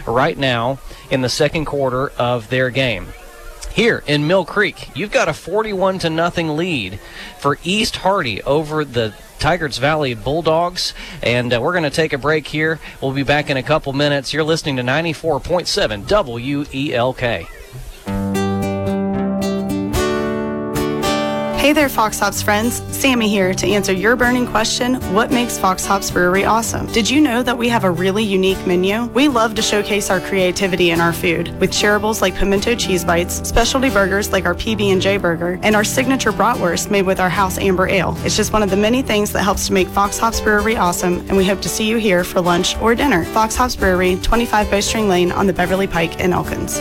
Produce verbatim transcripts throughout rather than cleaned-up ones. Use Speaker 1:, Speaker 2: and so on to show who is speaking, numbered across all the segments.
Speaker 1: right now in the second quarter of their game. Here in Mill Creek, you've got a forty-one to nothing lead for East Hardy over the Tygarts Valley Bulldogs, and uh, we're going to take a break here. We'll be back in a couple minutes. You're listening to ninety-four point seven W E L K.
Speaker 2: Hey there, Fox Hops friends. Sammy here to answer your burning question, what makes Fox Hops Brewery awesome? Did you know that we have a really unique menu? We love to showcase our creativity in our food with shareables like pimento cheese bites, specialty burgers like our P B and J burger, and our signature bratwurst made with our house amber ale. It's just one of the many things that helps to make Fox Hops Brewery awesome, and we hope to see you here for lunch or dinner. Fox Hops Brewery, twenty-five Bowstring Lane on the Beverly Pike in Elkins.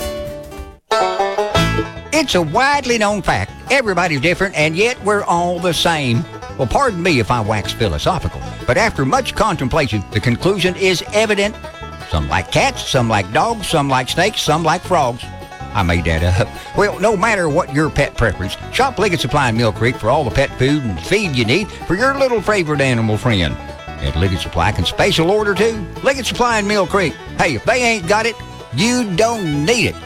Speaker 3: It's a widely known fact. Everybody's different, and yet we're all the same. Well, pardon me if I wax philosophical, but after much contemplation, the conclusion is evident. Some like cats, some like dogs, some like snakes, some like frogs. I made that up. Well, no matter what your pet preference, shop Liggett Supply in Mill Creek for all the pet food and feed you need for your little favorite animal friend. And Liggett Supply can spatial order too. Liggett Supply in Mill Creek. Hey, if they ain't got it, you don't need it.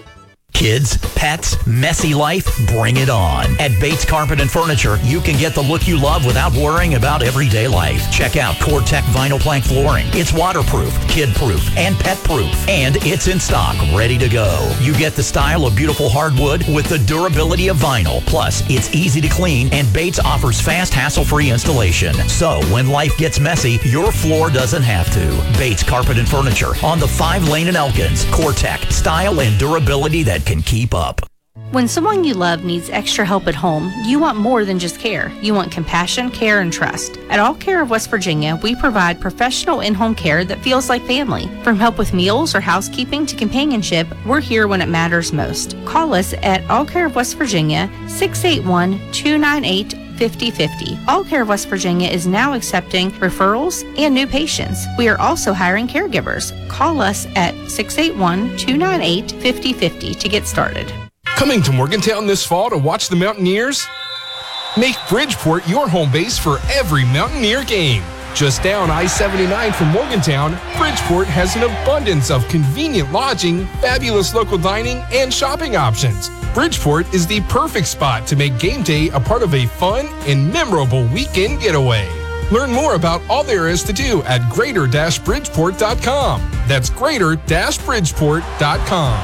Speaker 4: Kids, pets, messy life, bring it on. At Bates Carpet and Furniture, you can get the look you love without worrying about everyday life. Check out Core-Tech vinyl plank flooring. It's waterproof, kid-proof, and pet-proof. And it's in stock, ready to go. You get the style of beautiful hardwood with the durability of vinyl. Plus, it's easy to clean, and Bates offers fast, hassle-free installation. So, when life gets messy, your floor doesn't have to. Bates Carpet and Furniture on the five lane in Elkins. Core-Tech, style and durability that can keep up.
Speaker 5: When someone you love needs extra help at home, you want more than just care. You want compassion, care, and trust. At All Care of West Virginia, we provide professional in-home care that feels like family. From help with meals or housekeeping to companionship, we're here when it matters most. Call us at All Care of West Virginia, six eight one, two nine eight, fifty fifty. All Care of West Virginia is now accepting referrals and new patients. We are also hiring caregivers. Call us at six eight one, two nine eight, fifty fifty to get started.
Speaker 6: Coming to Morgantown this fall to watch the Mountaineers? Make Bridgeport your home base for every Mountaineer game. Just down I seventy-nine from Morgantown, Bridgeport has an abundance of convenient lodging, fabulous local dining, and shopping options. Bridgeport is the perfect spot to make game day a part of a fun and memorable weekend getaway. Learn more about all there is to do at greater bridgeport dot com. That's greater bridgeport dot com.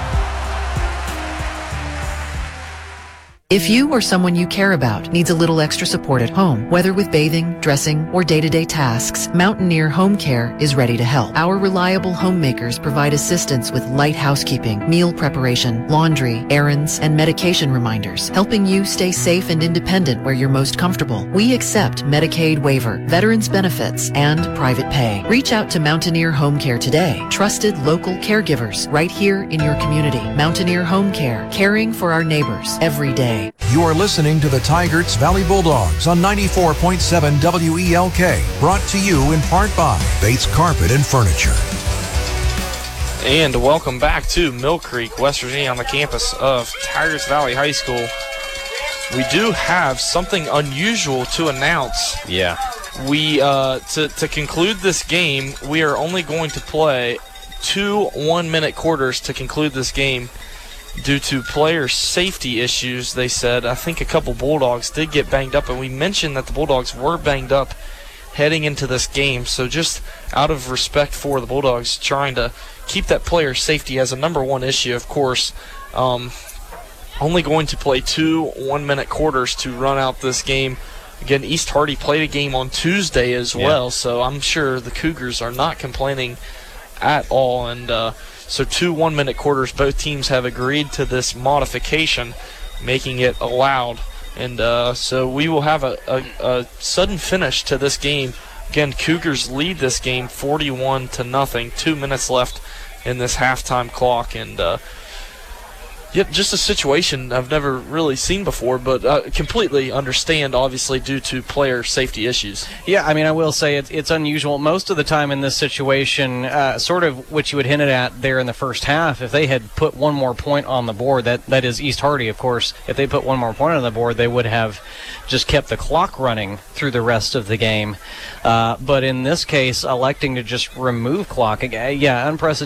Speaker 7: If you or someone you care about needs a little extra support at home, whether with bathing, dressing, or day-to-day tasks, Mountaineer Home Care is ready to help. Our reliable homemakers provide assistance with light housekeeping, meal preparation, laundry, errands, and medication reminders, helping you stay safe and independent where you're most comfortable. We accept Medicaid waiver, veterans benefits, and private pay. Reach out to Mountaineer Home Care today. Trusted local caregivers right here in your community. Mountaineer Home Care, caring for our neighbors every day.
Speaker 8: You are listening to the Tygarts Valley Bulldogs on ninety-four point seven W E L K, brought to you in part by Bates Carpet and Furniture.
Speaker 9: And welcome back to Mill Creek, West Virginia, on the campus of Tygarts Valley High School. We do have something unusual to announce.
Speaker 1: Yeah.
Speaker 9: We uh, to, to conclude this game, we are only going to play two one-minute quarters to conclude this game. Due to player safety issues, they said. I think a couple Bulldogs did get banged up, and we mentioned that the Bulldogs were banged up heading into this game. So just out of respect for the Bulldogs, trying to keep that player safety as a number one issue, of course. Um, only going to play two one-minute quarters to run out this game. Again, East Hardy played a game on Tuesday as yeah. well, so I'm sure the Cougars are not complaining at all. And uh, so two one-minute quarters, both teams have agreed to this modification, making it allowed. And uh, so we will have a, a, a sudden finish to this game. Again, Cougars lead this game forty-one to nothing. Two minutes left in this halftime clock. And uh, yep, just a situation I've never really seen before, but uh, completely understand, obviously, due to player safety issues.
Speaker 1: Yeah, I mean, I will say it's, it's unusual. Most of the time in this situation, uh, sort of what you had hinted at there in the first half, if they had put one more point on the board, that, that is East Hardy, of course, if they put one more point on the board, they would have just kept the clock running through the rest of the game. Uh, but in this case, electing to just remove clock, yeah, unprecedented.